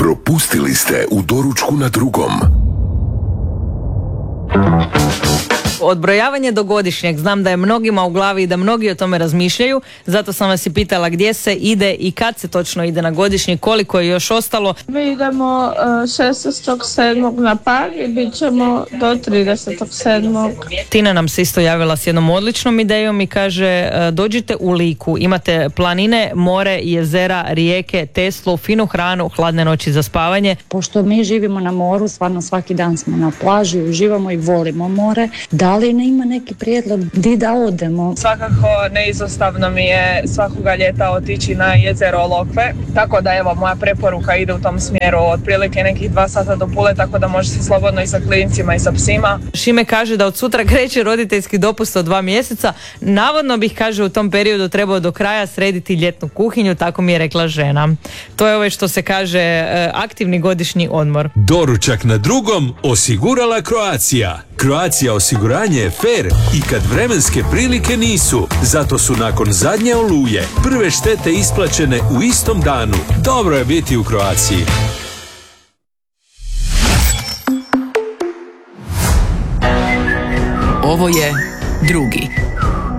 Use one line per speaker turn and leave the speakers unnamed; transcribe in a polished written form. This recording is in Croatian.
Propustili ste u doručku na drugom.
Odbrojavanje do godišnjeg, znam da je mnogima u glavi i da mnogi o tome razmišljaju, zato sam vas i pitala gdje se ide i kad se točno ide na godišnji, koliko je još ostalo.
Mi idemo 16.7. na Pag i bit ćemo do 30.7.
Tina nam se isto javila s jednom odličnom idejom i kaže dođite u Liku, imate planine, more, jezera, rijeke, Teslu, finu hranu, hladne noći za spavanje.
Pošto mi živimo na moru, stvarno svaki dan smo na plaži, uživamo i volimo more. Da li ne ima neki prijedlog di da odemo?
Svakako neizostavno mi je svakoga ljeta otići na jezero Lokve, tako da evo moja preporuka ide u tom smjeru, otprilike nekih 2 sata do Pule, tako da može se slobodno i sa klincima i sa psima.
Šime kaže da od sutra kreće roditeljski dopust od 2 mjeseca, navodno bih, kaže, u tom periodu trebao do kraja srediti ljetnu kuhinju, tako mi je rekla žena. To je ovo što se kaže aktivni godišnji odmor.
Doručak na drugom osigurala Croatia. Croatia osiguranje je fair i kad vremenske prilike nisu. Zato su nakon zadnje oluje prve štete isplaćene u istom danu. Dobro je biti u Croaciji.
Ovo je drugi.